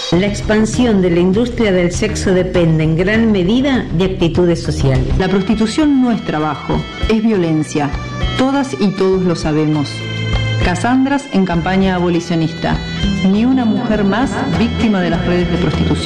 La expansión de la industria del sexo depende en gran medida de actitudes sociales. La prostitución no es trabajo, es violencia. Todas y todos lo sabemos. Casandras en campaña abolicionista. Ni una mujer más víctima de las redes de prostitución.